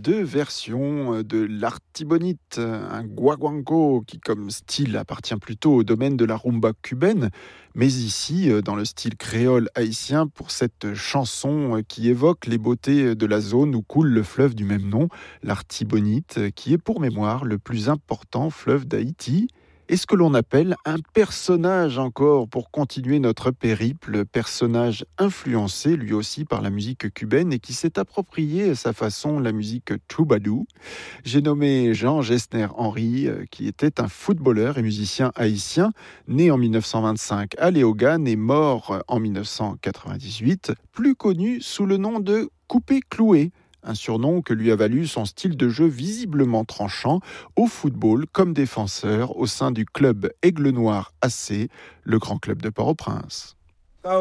deux versions de l'artibonite, un guaguancó qui comme style appartient plutôt au domaine de la rumba cubaine, mais ici dans le style créole haïtien pour cette chanson qui évoque les beautés de la zone où coule le fleuve du même nom, l'artibonite, qui est pour mémoire le plus important fleuve d'Haïti. Et ce que l'on appelle un personnage encore pour continuer notre périple, personnage influencé lui aussi par la musique cubaine et qui s'est approprié à sa façon la musique troubadour. J'ai nommé Jean Gessner-Henry, qui était un footballeur et musicien haïtien, né en 1925 à Léogane et mort en 1998, plus connu sous le nom de Coupé Cloué, un surnom que lui a valu son style de jeu visiblement tranchant au football comme défenseur au sein du club Aigle Noir AC, le grand club de Port-au-Prince.